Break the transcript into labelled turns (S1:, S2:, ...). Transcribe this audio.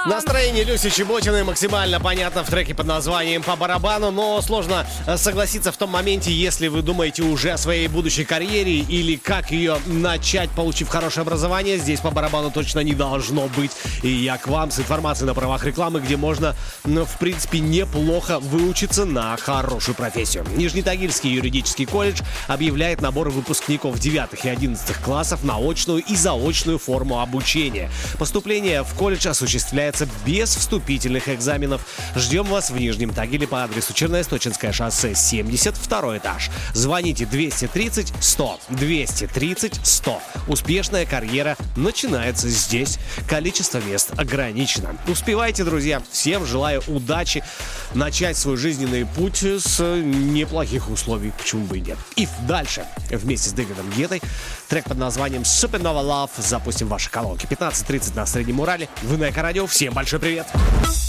S1: Настроение Люси Чеботиной максимально понятно в треке под названием «По барабану», но сложно согласиться в том моменте, если вы думаете уже о своей будущей карьере или как ее начать, получив хорошее образование. Здесь по барабану точно не должно быть. И я к вам с информацией на правах рекламы, где можно, в принципе, неплохо выучиться на хорошую профессию. Нижнетагильский юридический колледж объявляет набор выпускников 9 и 11 классов на очную и заочную форму обучения. Поступление в колледж осуществляется без вступительных экзаменов. Ждем вас в Нижнем Тагиле по адресу Черноисточинское шоссе 70, второй этаж. Звоните 230 100. 230 100. Успешная карьера начинается здесь. Количество мест ограничено. Успевайте, друзья. Всем желаю удачи начать свой жизненный путь с неплохих условий. Почему бы и нет. И дальше вместе с Дэвидом Геттой трек под названием Supernova Love запустим в ваши колонки. 15:30 на Среднем Урале. Вы на Эко-радио. Всем большой привет!